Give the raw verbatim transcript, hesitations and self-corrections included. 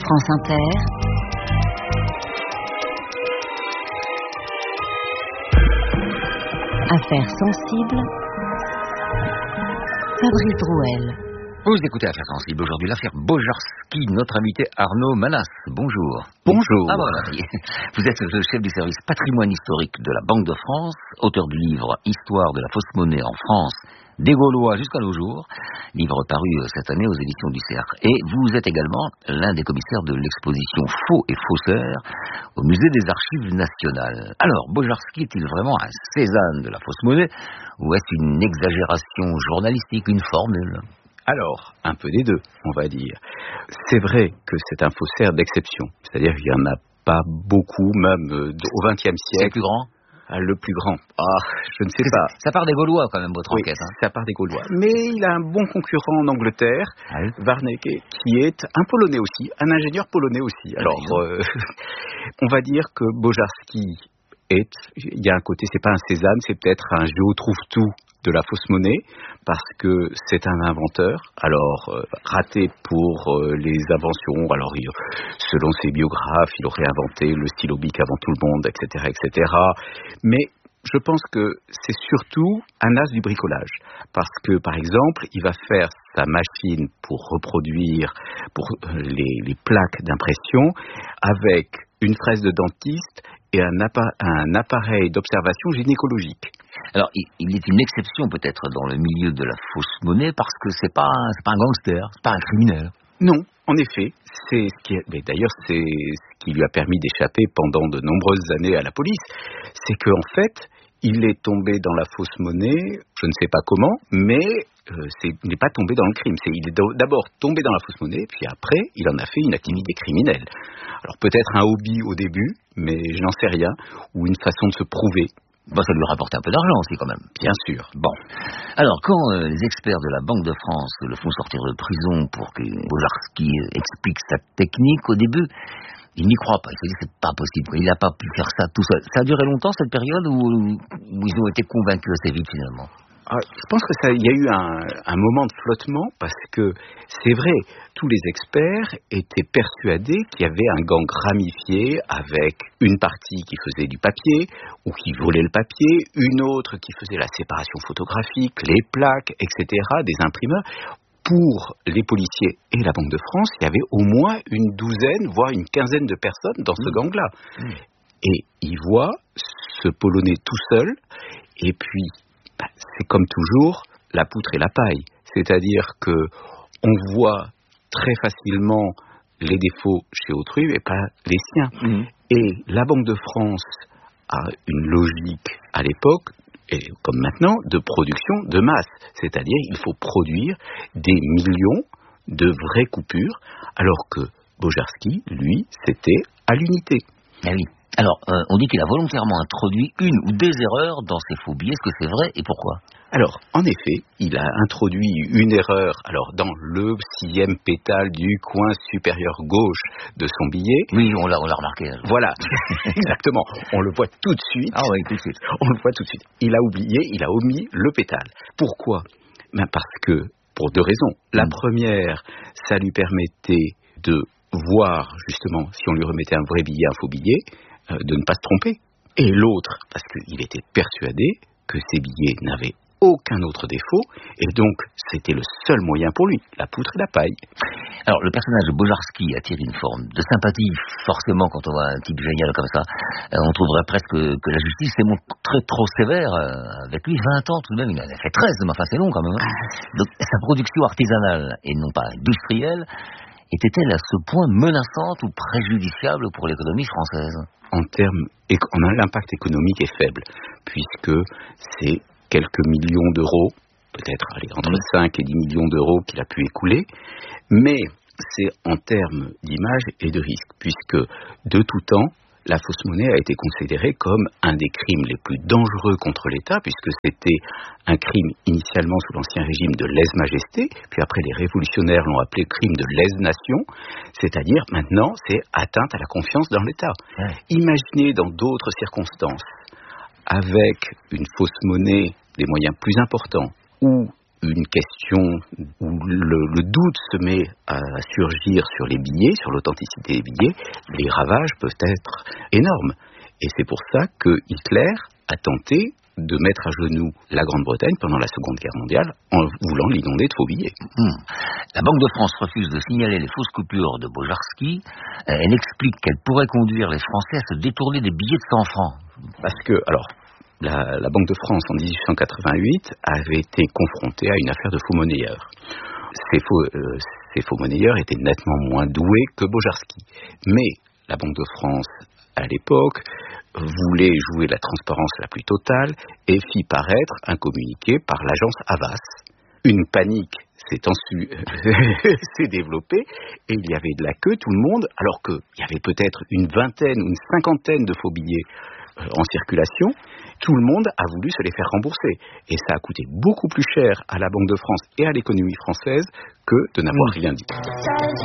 France Inter, Affaires sensibles, Fabrice Drouel. Vous écoutez Affaires sensibles, aujourd'hui l'affaire Bojarski, notre invité Arnaud Manas. Bonjour. Bonjour. Ah voilà, vous êtes le chef du service patrimoine historique de la Banque de France, auteur du livre Histoire de la fausse monnaie en France, des Gaulois jusqu'à nos jours, livre paru cette année aux éditions du Cercle. Et vous êtes également l'un des commissaires de l'exposition Faux et Faussaires au musée des Archives nationales. Alors, Bojarski est-il vraiment un Cézanne de la fausse monnaie ou est-ce une exagération journalistique, une formule ? Alors, un peu des deux, on va dire. C'est vrai que c'est un faussaire d'exception. C'est-à-dire qu'il n'y en a pas beaucoup, même au vingtième siècle. C'est le plus grand ? Ah, le plus grand. Ah, je ne sais c'est pas. Ça, ça part des Gaulois, quand même, votre oui, enquête. Hein. ça part des Gaulois. Mais il a un bon concurrent en Angleterre, ah oui. Warneke, qui est un Polonais aussi, un ingénieur polonais aussi. Ah, Alors, euh, on va dire que Bojarski est, il y a un côté, c'est pas un Cézanne, c'est peut-être un Géo trouve-tout de la fausse monnaie, parce que c'est un inventeur, alors euh, raté pour euh, les inventions, alors il, selon ses biographes, il aurait inventé le stylo bic avant tout le monde, et cetera, et cetera. Mais je pense que c'est surtout un as du bricolage, parce que par exemple, il va faire sa machine pour reproduire pour les, les plaques d'impression avec une fraise de dentiste et un, appa- un appareil d'observation gynécologique. Alors, il, il est une exception peut-être dans le milieu de la fausse monnaie parce que c'est pas un, c'est pas un gangster, c'est pas un criminel. Non, en effet, c'est ce qui, mais d'ailleurs c'est ce qui lui a permis d'échapper pendant de nombreuses années à la police, c'est qu'en fait, il est tombé dans la fausse monnaie, je ne sais pas comment, mais euh, c'est, il n'est pas tombé dans le crime. C'est, il est d'abord tombé dans la fausse monnaie, puis après, il en a fait une activité criminelle. Alors peut-être un hobby au début, mais je n'en sais rien, ou une façon de se prouver. Bon, ça lui rapporte un peu d'argent aussi quand même. Bien sûr. Bon. Alors, quand euh, les experts de la Banque de France le font sortir de prison pour que Bojarski explique sa technique, au début, il n'y croit pas. Il se dit c'est pas possible. Il n'a pas pu faire ça tout seul. Ça a duré longtemps cette période où, où ils ont été convaincus assez vite finalement. Ah, je pense que ça, il y a eu un, un moment de flottement parce que c'est vrai, tous les experts étaient persuadés qu'il y avait un gang ramifié avec une partie qui faisait du papier ou qui volait le papier, une autre qui faisait la séparation photographique, les plaques, et cetera, des imprimeurs. Pour les policiers et la Banque de France, il y avait au moins une douzaine, voire une quinzaine de personnes dans ce gang-là. Mmh. Et ils voient ce Polonais tout seul et puis bah, c'est comme toujours la poutre et la paille. C'est-à-dire que on voit très facilement les défauts chez autrui, mais pas les siens. Mmh. Et la Banque de France a une logique à l'époque, et comme maintenant, de production de masse. C'est-à-dire il faut produire des millions de vraies coupures, alors que Bojarski, lui, c'était à l'unité. Ah oui. Alors, euh, on dit qu'il a volontairement introduit une ou des erreurs dans ses faux billets. Est-ce que c'est vrai et pourquoi ? Alors, en effet, il a introduit une erreur alors dans le sixième pétale du coin supérieur gauche de son billet. Oui, on l'a, on l'a remarqué. Alors. Voilà, exactement. On le voit tout de suite. Ah oui, tout de suite. On le voit tout de suite. Il a oublié, il a omis le pétale. Pourquoi ? Ben parce que, pour deux raisons. La mmh. première, ça lui permettait de voir, justement, si on lui remettait un vrai billet, un faux billet, euh, de ne pas se tromper. Et l'autre, parce qu'il était persuadé que ces billets n'avaient aucun autre défaut, et donc c'était le seul moyen pour lui, la poutre et la paille. Alors le personnage de Bojarski attire une forme de sympathie, forcément quand on voit un type génial comme ça, euh, on trouverait presque que la justice s'est montrée trop sévère euh, avec lui, vingt ans tout de même, il en a fait treize, mais enfin c'est long quand même. Hein. Donc sa production artisanale, et non pas industrielle, était-elle à ce point menaçante ou préjudiciable pour l'économie française ? En termes, l'impact économique est faible, puisque c'est quelques millions d'euros, peut-être allez, entre mmh. cinq et dix millions d'euros qu'il a pu écouler, mais c'est en termes d'image et de risque, puisque de tout temps, la fausse monnaie a été considérée comme un des crimes les plus dangereux contre l'État, puisque c'était un crime initialement sous l'Ancien Régime de lèse-majesté, puis après les révolutionnaires l'ont appelé crime de lèse-nation, c'est-à-dire maintenant c'est atteinte à la confiance dans l'État. Ouais. Imaginez dans d'autres circonstances, avec une fausse monnaie des moyens plus importants, ou une question où le, le doute se met à surgir sur les billets, sur l'authenticité des billets, les ravages peuvent être énormes. Et c'est pour ça que Hitler a tenté de mettre à genoux la Grande-Bretagne pendant la Seconde Guerre mondiale en voulant l'inonder de faux billets. Mmh. La Banque de France refuse de signaler les fausses coupures de Bojarski. Elle explique qu'elle pourrait conduire les Français à se détourner des billets de cent francs. Parce que, alors, la, la Banque de France en dix-huit cent quatre-vingt-huit avait été confrontée à une affaire de faux monnayeurs. Ces faux, euh, ces faux monnayeurs étaient nettement moins doués que Bojarski. Mais la Banque de France, à l'époque, voulait jouer la transparence la plus totale et fit paraître un communiqué par l'agence Havas. Une panique s'est ensuite s'est développée et il y avait de la queue, tout le monde, alors qu'il y avait peut-être une vingtaine ou une cinquantaine de faux billets euh, en circulation. Tout le monde a voulu se les faire rembourser. Et ça a coûté beaucoup plus cher à la Banque de France et à l'économie française que de n'avoir mmh. rien dit.